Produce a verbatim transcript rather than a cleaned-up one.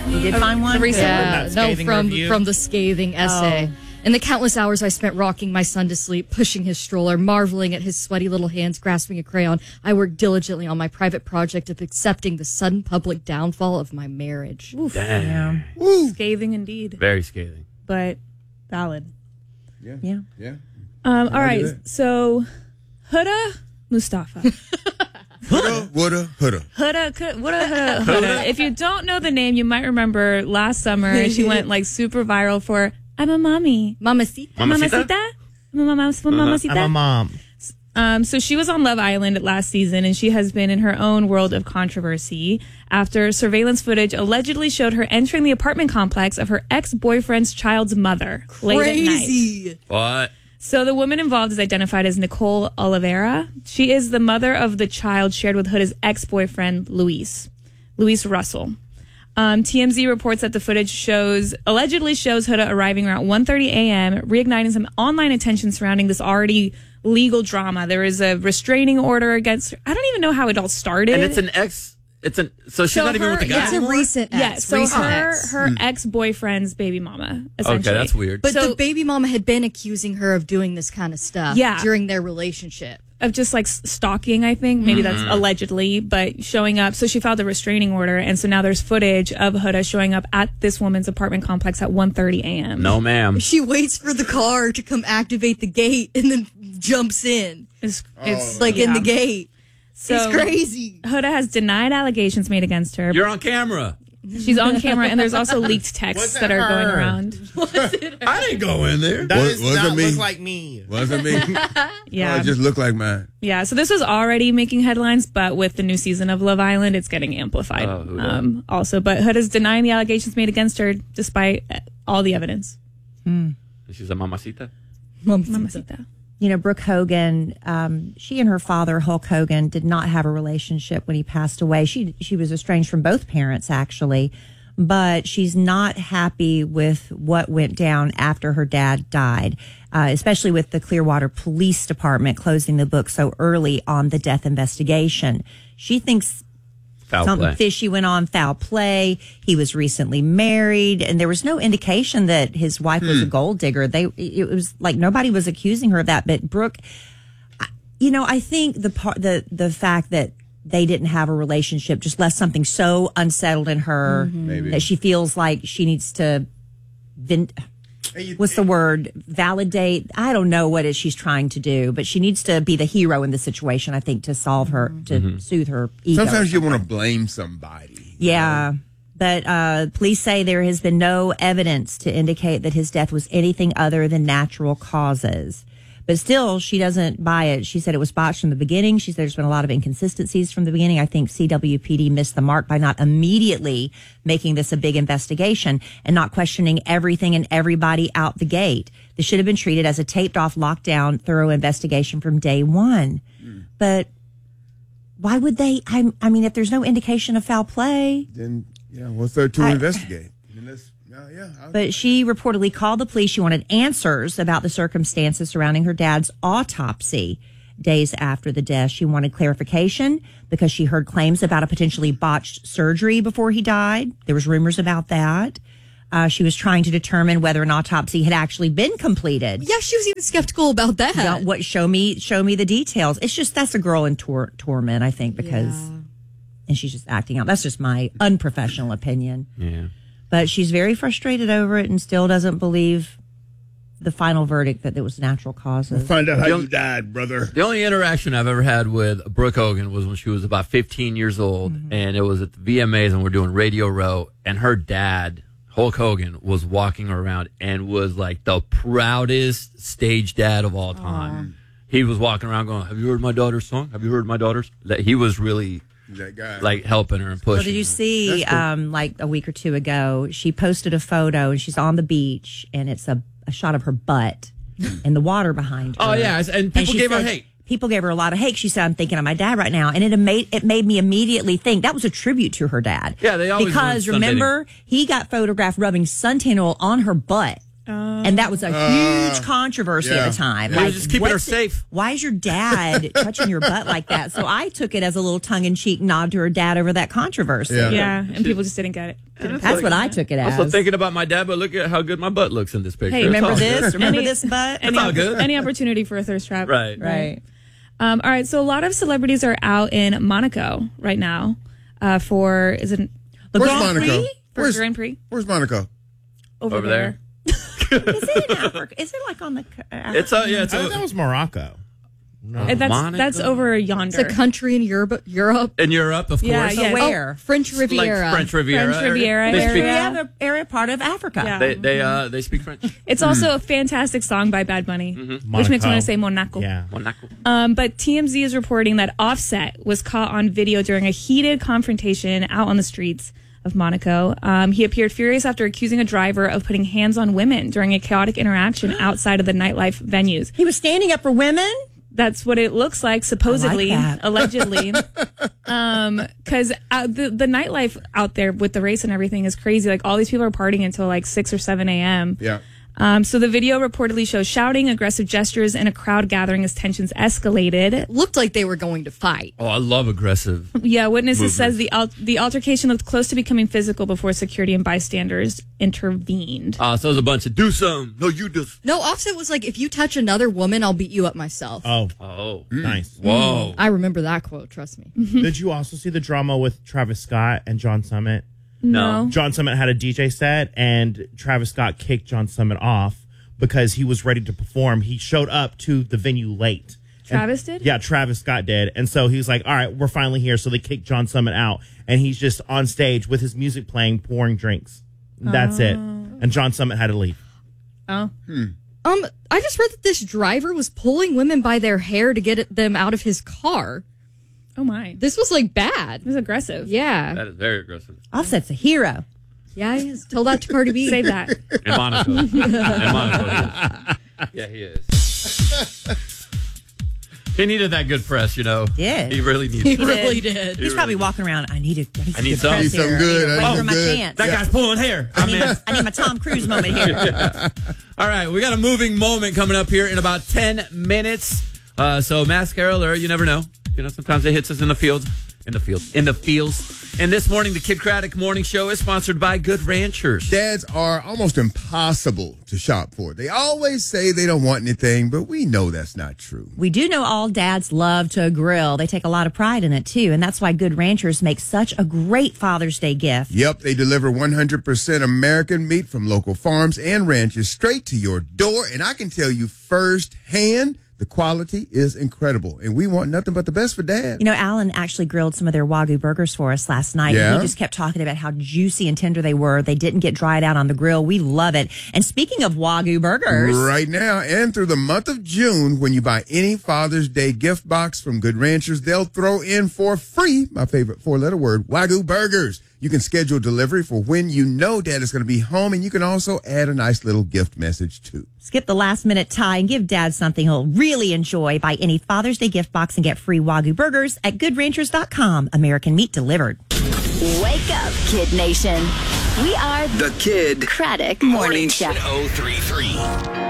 You did find one? Yeah, no, from, review? from the scathing essay. Oh. And the countless hours I spent rocking my son to sleep, pushing his stroller, marveling at his sweaty little hands grasping a crayon, I worked diligently on my private project of accepting the sudden public downfall of my marriage. Oof. Damn. Yeah. Scathing indeed, Very scathing. but valid. Yeah. Yeah. Yeah. Um, all I right, do that. so Huda Mustafa. Huda, woulda, huda. Huda, Huda, Huda, Huda. If you don't know the name, you might remember last summer she went like super viral for "I'm a mommy, Mamacita. Mamacita? mamacita, I'm a mama- mamacita." I'm a mom. Um, so she was on Love Island last season, and she has been in her own world of controversy after surveillance footage allegedly showed her entering the apartment complex of her ex-boyfriend's child's mother late at night. Crazy. What? So the woman involved is identified as Nicole Oliveira. She is the mother of the child shared with Huda's ex-boyfriend, Luis, Luis Russell. Um, T M Z reports that the footage shows, allegedly shows Huda arriving around one thirty a.m., reigniting some online attention surrounding this already legal drama. There is a restraining order against her. I don't even know how it all started. And it's an ex. It's an. So she's So not even her- with the guy. It's a anymore? recent ex. yeah, so recent her, ex. her ex-boyfriend's baby mama, essentially. Okay, that's weird. But So- the baby mama had been accusing her of doing this kind of stuff Yeah. during their relationship. Of just like s- stalking, I think. Maybe that's allegedly, but showing up. So she filed a restraining order, and so now there's footage of Huda showing up at this woman's apartment complex at one thirty a.m. No, ma'am. She waits for the car to come activate the gate and then jumps in. It's, it's Like in yeah. the gate. So it's crazy. Huda has denied allegations made against her. You're on camera. She's on camera, and there's also leaked texts Wasn't that are going her. around. I didn't go in there. That Was- does wasn't not me. look like me. Wasn't me? Oh, Yeah. it just looked like mine. Yeah, so this was already making headlines, but with the new season of Love Island, it's getting amplified Oh, who um, also. But Huda's denying the allegations made against her despite uh, all the evidence. She's a mamacita. Mamacita. You know, Brooke Hogan, um, she and her father, Hulk Hogan, did not have a relationship when he passed away. She she was estranged from both parents, actually, but she's not happy with what went down after her dad died, uh, especially with the Clearwater Police Department closing the book so early on the death investigation. She thinks Foul something play. fishy went on, foul play. He was recently married, and there was no indication that his wife was a gold digger. They, it was like nobody was accusing her of that. But Brooke, I- you know, I think the part, the the fact that they didn't have a relationship just left something so unsettled in her Maybe. that she feels like she needs to. Vin- What's the word? Validate. I don't know what it is she's trying to do, but she needs to be the hero in the situation, I think, to solve her, to Mhm. soothe her ego. Sometimes you want to blame somebody. Yeah. But uh, police say there has been no evidence to indicate that his death was anything other than natural causes. But still, she doesn't buy it. She said it was botched from the beginning. She said there's been a lot of inconsistencies from the beginning. I think C W P D missed the mark by not immediately making this a big investigation and not questioning everything and everybody out the gate. This should have been treated as a taped off, lockdown, thorough investigation from day one. But why would they? I, I mean, if there's no indication of foul play. Then, yeah, what's there to I- investigate? Then let's, uh, yeah, I'll- But she reportedly called the police. She wanted answers about the circumstances surrounding her dad's autopsy days after the death. She wanted clarification because she heard claims about a potentially botched surgery before he died. There was rumors about that. Uh, she was trying to determine whether an autopsy had actually been completed. Yeah, she was even skeptical about that. Yeah, what? Show me, show me the details. It's just that's a girl in tor- torment, I think, because and she's just acting out. That's just my unprofessional opinion. Yeah. But she's very frustrated over it and still doesn't believe the final verdict that it was natural causes. Find out how The you only- died, brother. The only interaction I've ever had with Brooke Hogan was when she was about fifteen years old, and it was at the V M As, and we're doing Radio Row, and her dad, Hulk Hogan, was walking around and was like the proudest stage dad of all time. He was walking around going, "Have you heard my daughter's song? Have you heard my daughter's?" That he was really That guy. like helping her and pushing. Well, did you her. see, That's cool. um, like a week or two ago, she posted a photo and she's on the beach and it's a, a shot of her butt and the water behind her. Oh, yeah, and people she gave her said- hate. People gave her a lot of hate. She said, "I'm thinking of my dad right now," and it made it made me immediately think that was a tribute to her dad. Yeah, they always because went sunbathing. remember he got photographed rubbing suntan oil on her butt. And that was a huge controversy yeah. at the time. They were just keeping her what's it- safe. Why is your dad touching your butt like that? So I took it as a little tongue-in-cheek nod to her dad over that controversy. Yeah. Yeah, and people just didn't get it. Didn't That's what I took it as. Also thinking about my dad, but look at how good my butt looks in this picture. Hey, It's Remember all good. this? Remember Any- this butt? any, all good. any opportunity for a thirst trap. Right. Right. Um, all right. So a lot of celebrities are out in Monaco right now uh, for is it The Where's Grand Monaco? Prix? for Where's, Grand Prix where's Monaco? over, Over there. there. Is it in Africa? Is it like on the? Uh, It's a, yeah, it's I thought that a, was Morocco. No. And that's Monaco? that's over yonder. It's a country in Europe. Europe. in Europe, of course. Yeah, so yeah. where? French Riviera. Like French Riviera. French Riviera They speak, area. Yeah, the area part of Africa. Yeah. they, they, uh, they speak French. It's also a fantastic song by Bad Bunny, which makes me Monaco. want to say Monaco. Yeah. Monaco. Um, but T M Z is reporting that Offset was caught on video during a heated confrontation out on the streets of Monaco. Um, he appeared furious after accusing a driver of putting hands on women during a chaotic interaction outside of the nightlife venues. He was standing up for women. That's what it looks like, supposedly, that. allegedly. um, because uh, the the nightlife out there with the race and everything is crazy. Like all these people are partying until like six or seven a.m. Yeah. Um, so the video reportedly shows shouting, aggressive gestures, and a crowd gathering as tensions escalated. Looked like they were going to fight. Oh, I love aggressive. Yeah, witnesses Movement. says the al- the altercation looked close to becoming physical before security and bystanders intervened. Uh, so it was a bunch of do some. No, you do. No, Offset was like, if you touch another woman, I'll beat you up myself. Oh, Oh. nice. Whoa. I remember that quote, trust me. Did you also see the drama with Travis Scott and John Summit? No. John Summit had a D J set, and Travis Scott kicked John Summit off because he was ready to perform. He showed up to the venue late. Travis And- did? Yeah, Travis Scott did. And so he was like, all right, we're finally here. So they kicked John Summit out. And he's just on stage with his music playing, pouring drinks. That's it. And John Summit had to leave. Oh. Um, I just read that this driver was pulling women by their hair to get it- them out of his car. Oh my. This was like bad. This is aggressive. Yeah. That is very aggressive. Offset's a hero. Yeah, he is. Tell that to Cardi B. Save that. In Monaco. In Monaco. he is. Yeah, he is. He needed that good press, you know. Did. He really He needed it. really did. He's probably walking around. I need, a, I need, I need some some. good Need some press here. good. I need I to need wait for some my good. chance. That guy's pulling hair. I I need, mean, my, I need my Tom Cruise moment here. All right, we got a moving moment coming up here in about ten minutes. Uh, so mascara alert, you never know. You know, sometimes it hits us in the field. In the field. In the fields. And this morning, the Kid Craddock Morning Show is sponsored by Good Ranchers. Dads are almost impossible to shop for. They always say they don't want anything, but we know that's not true. We do know all dads love to grill. They take a lot of pride in it, too. And that's why Good Ranchers makes such a great Father's Day gift. Yep, they deliver one hundred percent American meat from local farms and ranches straight to your door. And I can tell you firsthand, the quality is incredible. And we want nothing but the best for Dad. You know, Alan actually grilled some of their Wagyu burgers for us last night. Yeah? And he just kept talking about how juicy and tender they were. They didn't get dried out on the grill. We love it. And speaking of Wagyu burgers, Right now and through the month of June, when you buy any Father's Day gift box from Good Ranchers, they'll throw in for free, my favorite four-letter word, Wagyu burgers. You can schedule delivery for when you know Dad is going to be home, and you can also add a nice little gift message, too. skip the last minute tie and give Dad something he'll really enjoy. Buy any Father's Day gift box and get free Wagyu burgers at good ranchers dot com. American meat delivered. Wake up, Kid Nation. We are The Kid Craddock Morning Show. oh three three.